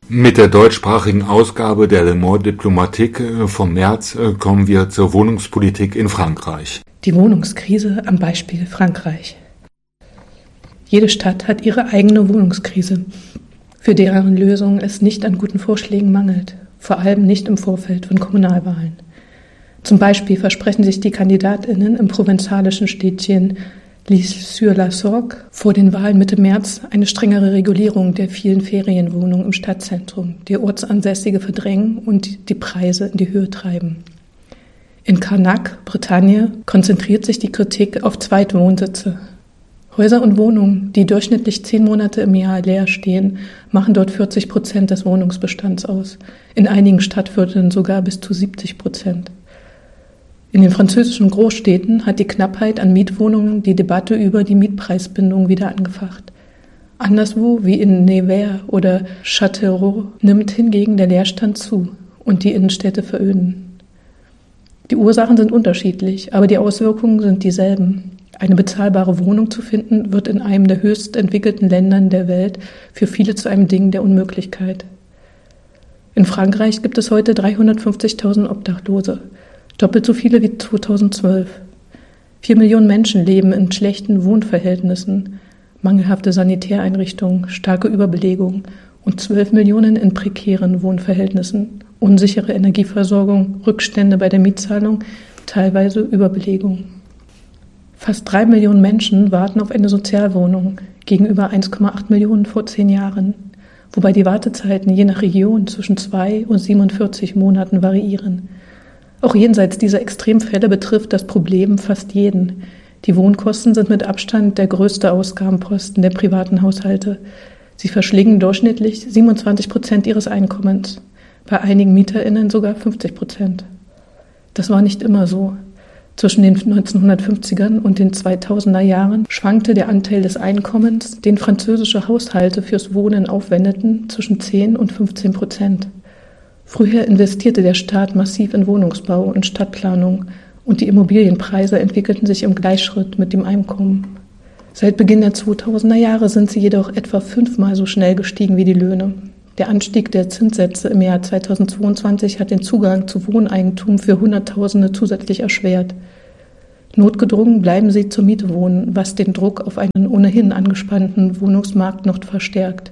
Mit der deutschsprachigen Ausgabe der Le Monde Diplomatique vom März kommen wir zur Wohnungspolitik in Frankreich. Die Wohnungskrise am Beispiel Frankreich. Jede Stadt hat ihre eigene Wohnungskrise, für deren Lösung es nicht an guten Vorschlägen mangelt, vor allem nicht im Vorfeld von Kommunalwahlen. Zum Beispiel versprechen sich die KandidatInnen im provenzalischen Städtchen L'Isle-sur-la-Sorgue vor den Wahlen Mitte März eine strengere Regulierung der vielen Ferienwohnungen im Stadtzentrum, die Ortsansässige verdrängen und die Preise in die Höhe treiben. In Carnac, Bretagne, konzentriert sich die Kritik auf Zweitwohnsitze. Häuser und Wohnungen, die durchschnittlich 10 Monate im Jahr leer stehen, machen dort 40% des Wohnungsbestands aus, in einigen Stadtvierteln sogar bis zu 70%. In den französischen Großstädten hat die Knappheit an Mietwohnungen die Debatte über die Mietpreisbindung wieder angefacht. Anderswo, wie in Nevers oder Châtellerault, nimmt hingegen der Leerstand zu und die Innenstädte veröden. Die Ursachen sind unterschiedlich, aber die Auswirkungen sind dieselben. Eine bezahlbare Wohnung zu finden, wird in einem der höchst entwickelten Ländern der Welt für viele zu einem Ding der Unmöglichkeit. In Frankreich gibt es heute 350.000 Obdachlose. Doppelt so viele wie 2012. 4 Millionen Menschen leben in schlechten Wohnverhältnissen, mangelhafte Sanitäreinrichtungen, starke Überbelegung und 12 Millionen in prekären Wohnverhältnissen, unsichere Energieversorgung, Rückstände bei der Mietzahlung, teilweise Überbelegung. Fast 3 Millionen Menschen warten auf eine Sozialwohnung, gegenüber 1,8 Millionen vor 10 Jahren, wobei die Wartezeiten je nach Region zwischen 2 und 47 Monaten variieren. Auch jenseits dieser Extremfälle betrifft das Problem fast jeden. Die Wohnkosten sind mit Abstand der größte Ausgabenposten der privaten Haushalte. Sie verschlingen durchschnittlich 27% ihres Einkommens, bei einigen MieterInnen sogar 50%. Das war nicht immer so. Zwischen den 1950ern und den 2000er Jahren schwankte der Anteil des Einkommens, den französische Haushalte fürs Wohnen aufwendeten, zwischen 10 und 15%. Früher investierte der Staat massiv in Wohnungsbau und Stadtplanung und die Immobilienpreise entwickelten sich im Gleichschritt mit dem Einkommen. Seit Beginn der 2000er Jahre sind sie jedoch etwa 5-mal so schnell gestiegen wie die Löhne. Der Anstieg der Zinssätze im Jahr 2022 hat den Zugang zu Wohneigentum für Hunderttausende zusätzlich erschwert. Notgedrungen bleiben sie zur Miete wohnen, was den Druck auf einen ohnehin angespannten Wohnungsmarkt noch verstärkt.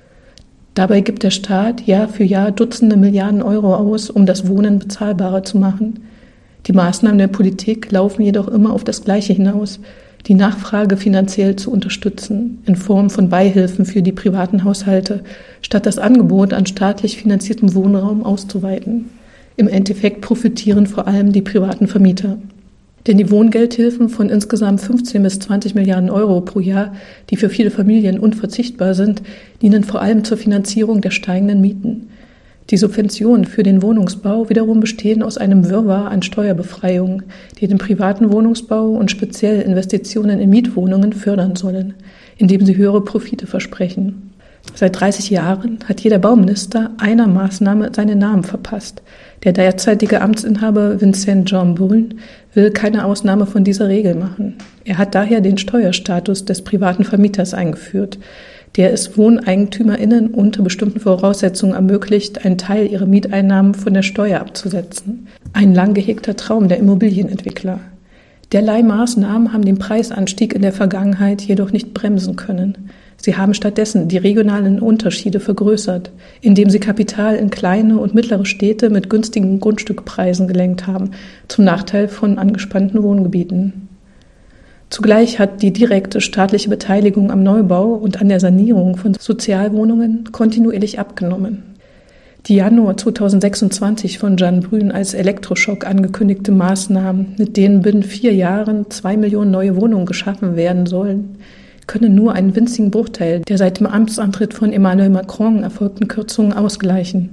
Dabei gibt der Staat Jahr für Jahr Dutzende Milliarden Euro aus, um das Wohnen bezahlbarer zu machen. Die Maßnahmen der Politik laufen jedoch immer auf das Gleiche hinaus, die Nachfrage finanziell zu unterstützen, in Form von Beihilfen für die privaten Haushalte, statt das Angebot an staatlich finanziertem Wohnraum auszuweiten. Im Endeffekt profitieren vor allem die privaten Vermieter. Denn die Wohngeldhilfen von insgesamt 15 bis 20 Milliarden Euro pro Jahr, die für viele Familien unverzichtbar sind, dienen vor allem zur Finanzierung der steigenden Mieten. Die Subventionen für den Wohnungsbau wiederum bestehen aus einem Wirrwarr an Steuerbefreiungen, die den privaten Wohnungsbau und speziell Investitionen in Mietwohnungen fördern sollen, indem sie höhere Profite versprechen. Seit 30 Jahren hat jeder Bauminister einer Maßnahme seinen Namen verpasst. Der derzeitige Amtsinhaber Vincent Jean Brun will keine Ausnahme von dieser Regel machen. Er hat daher den Steuerstatus des privaten Vermieters eingeführt, der es WohneigentümerInnen unter bestimmten Voraussetzungen ermöglicht, einen Teil ihrer Mieteinnahmen von der Steuer abzusetzen. Ein lang gehegter Traum der Immobilienentwickler. Derlei Maßnahmen haben den Preisanstieg in der Vergangenheit jedoch nicht bremsen können. Sie haben stattdessen die regionalen Unterschiede vergrößert, indem sie Kapital in kleine und mittlere Städte mit günstigen Grundstückpreisen gelenkt haben, zum Nachteil von angespannten Wohngebieten. Zugleich hat die direkte staatliche Beteiligung am Neubau und an der Sanierung von Sozialwohnungen kontinuierlich abgenommen. Die Januar 2026 von Jean Brun als Elektroschock angekündigte Maßnahmen, mit denen binnen 4 Jahren 2 Millionen neue Wohnungen geschaffen werden sollen, können nur einen winzigen Bruchteil der seit dem Amtsantritt von Emmanuel Macron erfolgten Kürzungen ausgleichen.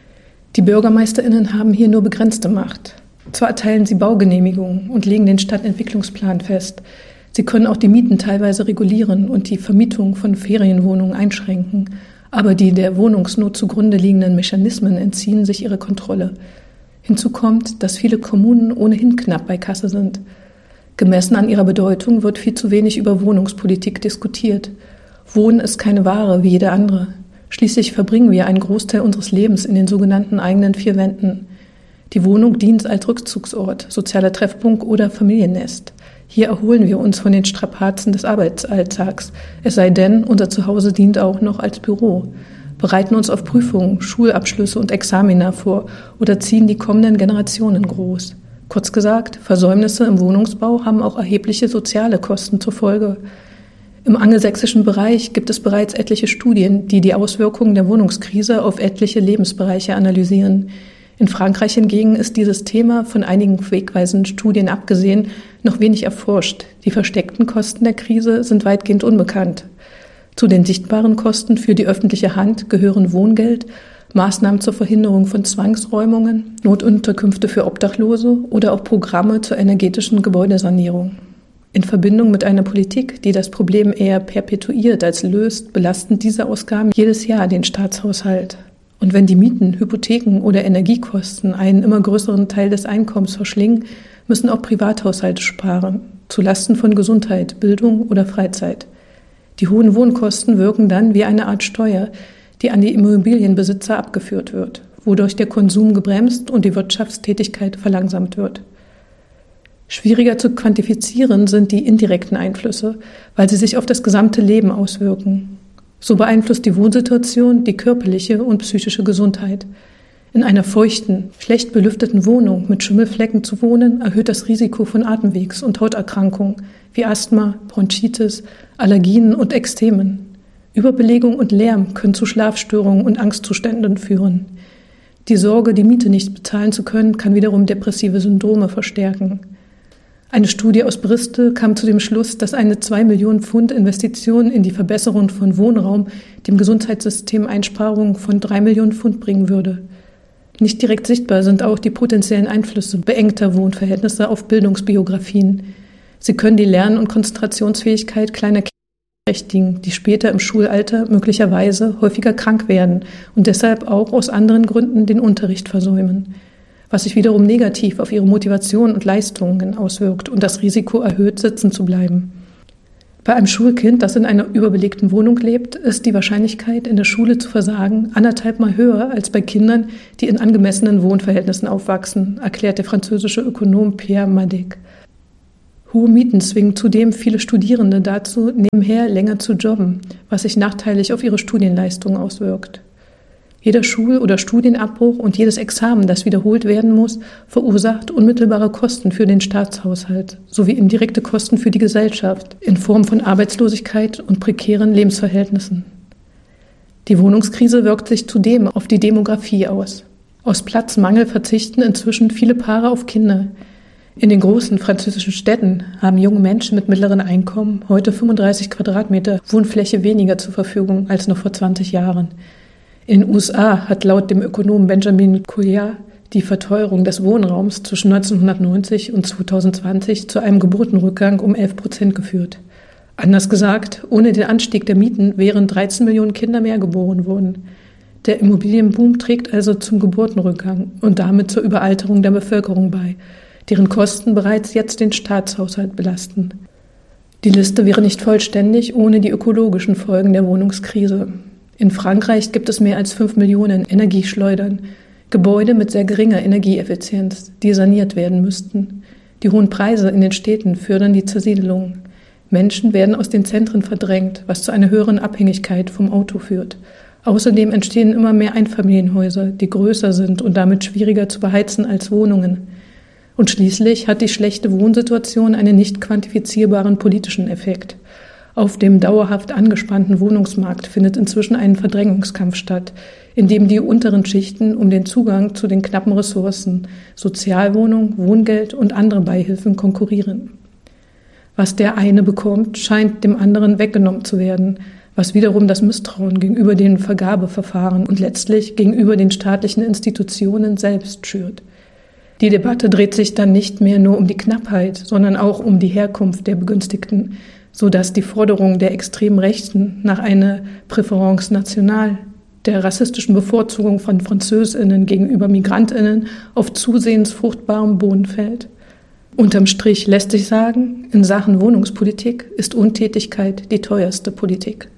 Die BürgermeisterInnen haben hier nur begrenzte Macht. Zwar erteilen sie Baugenehmigungen und legen den Stadtentwicklungsplan fest, sie können auch die Mieten teilweise regulieren und die Vermietung von Ferienwohnungen einschränken, aber die der Wohnungsnot zugrunde liegenden Mechanismen entziehen sich ihrer Kontrolle. Hinzu kommt, dass viele Kommunen ohnehin knapp bei Kasse sind. Gemessen an ihrer Bedeutung wird viel zu wenig über Wohnungspolitik diskutiert. Wohnen ist keine Ware wie jede andere. Schließlich verbringen wir einen Großteil unseres Lebens in den sogenannten eigenen vier Wänden. Die Wohnung dient als Rückzugsort, sozialer Treffpunkt oder Familiennest. Hier erholen wir uns von den Strapazen des Arbeitsalltags, es sei denn, unser Zuhause dient auch noch als Büro, bereiten uns auf Prüfungen, Schulabschlüsse und Examina vor oder ziehen die kommenden Generationen groß. Kurz gesagt, Versäumnisse im Wohnungsbau haben auch erhebliche soziale Kosten zur Folge. Im angelsächsischen Bereich gibt es bereits etliche Studien, die die Auswirkungen der Wohnungskrise auf etliche Lebensbereiche analysieren. In Frankreich hingegen ist dieses Thema, von einigen wegweisenden Studien abgesehen, noch wenig erforscht. Die versteckten Kosten der Krise sind weitgehend unbekannt. Zu den sichtbaren Kosten für die öffentliche Hand gehören Wohngeld, Maßnahmen zur Verhinderung von Zwangsräumungen, Notunterkünfte für Obdachlose oder auch Programme zur energetischen Gebäudesanierung. In Verbindung mit einer Politik, die das Problem eher perpetuiert als löst, belasten diese Ausgaben jedes Jahr den Staatshaushalt. Und wenn die Mieten, Hypotheken oder Energiekosten einen immer größeren Teil des Einkommens verschlingen, müssen auch Privathaushalte sparen, zulasten von Gesundheit, Bildung oder Freizeit. Die hohen Wohnkosten wirken dann wie eine Art Steuer, die an die Immobilienbesitzer abgeführt wird, wodurch der Konsum gebremst und die Wirtschaftstätigkeit verlangsamt wird. Schwieriger zu quantifizieren sind die indirekten Einflüsse, weil sie sich auf das gesamte Leben auswirken. So beeinflusst die Wohnsituation die körperliche und psychische Gesundheit. In einer feuchten, schlecht belüfteten Wohnung mit Schimmelflecken zu wohnen, erhöht das Risiko von Atemwegs- und Hauterkrankungen wie Asthma, Bronchitis, Allergien und Ekzemen. Überbelegung und Lärm können zu Schlafstörungen und Angstzuständen führen. Die Sorge, die Miete nicht bezahlen zu können, kann wiederum depressive Syndrome verstärken. Eine Studie aus Bristol kam zu dem Schluss, dass eine 2 Millionen Pfund Investition in die Verbesserung von Wohnraum dem Gesundheitssystem Einsparungen von 3 Millionen Pfund bringen würde. Nicht direkt sichtbar sind auch die potenziellen Einflüsse beengter Wohnverhältnisse auf Bildungsbiografien. Sie können die Lern- und Konzentrationsfähigkeit kleiner Kinder beeinträchtigen, die später im Schulalter möglicherweise häufiger krank werden und deshalb auch aus anderen Gründen den Unterricht versäumen, was sich wiederum negativ auf ihre Motivation und Leistungen auswirkt und das Risiko erhöht, sitzen zu bleiben. Bei einem Schulkind, das in einer überbelegten Wohnung lebt, ist die Wahrscheinlichkeit, in der Schule zu versagen, 1,5-mal höher als bei Kindern, die in angemessenen Wohnverhältnissen aufwachsen, erklärt der französische Ökonom Pierre Madec. Hohe Mieten zwingen zudem viele Studierende dazu, nebenher länger zu jobben, was sich nachteilig auf ihre Studienleistungen auswirkt. Jeder Schul- oder Studienabbruch und jedes Examen, das wiederholt werden muss, verursacht unmittelbare Kosten für den Staatshaushalt sowie indirekte Kosten für die Gesellschaft in Form von Arbeitslosigkeit und prekären Lebensverhältnissen. Die Wohnungskrise wirkt sich zudem auf die Demografie aus. Aus Platzmangel verzichten inzwischen viele Paare auf Kinder. In den großen französischen Städten haben junge Menschen mit mittleren Einkommen heute 35 Quadratmeter Wohnfläche weniger zur Verfügung als noch vor 20 Jahren. In den USA hat laut dem Ökonomen Benjamin Couillard die Verteuerung des Wohnraums zwischen 1990 und 2020 zu einem Geburtenrückgang um 11% geführt. Anders gesagt, ohne den Anstieg der Mieten wären 13 Millionen Kinder mehr geboren worden. Der Immobilienboom trägt also zum Geburtenrückgang und damit zur Überalterung der Bevölkerung bei, deren Kosten bereits jetzt den Staatshaushalt belasten. Die Liste wäre nicht vollständig ohne die ökologischen Folgen der Wohnungskrise. In Frankreich gibt es mehr als 5 Millionen Energieschleudern, Gebäude mit sehr geringer Energieeffizienz, die saniert werden müssten. Die hohen Preise in den Städten fördern die Zersiedelung. Menschen werden aus den Zentren verdrängt, was zu einer höheren Abhängigkeit vom Auto führt. Außerdem entstehen immer mehr Einfamilienhäuser, die größer sind und damit schwieriger zu beheizen als Wohnungen. Und schließlich hat die schlechte Wohnsituation einen nicht quantifizierbaren politischen Effekt. Auf dem dauerhaft angespannten Wohnungsmarkt findet inzwischen ein Verdrängungskampf statt, in dem die unteren Schichten um den Zugang zu den knappen Ressourcen, Sozialwohnung, Wohngeld und andere Beihilfen konkurrieren. Was der eine bekommt, scheint dem anderen weggenommen zu werden, was wiederum das Misstrauen gegenüber den Vergabeverfahren und letztlich gegenüber den staatlichen Institutionen selbst schürt. Die Debatte dreht sich dann nicht mehr nur um die Knappheit, sondern auch um die Herkunft der Begünstigten, sodass die Forderung der extremen Rechten nach einer Préférence nationale, der rassistischen Bevorzugung von FranzösInnen gegenüber MigrantInnen auf zusehends fruchtbarem Boden fällt. Unterm Strich lässt sich sagen, in Sachen Wohnungspolitik ist Untätigkeit die teuerste Politik.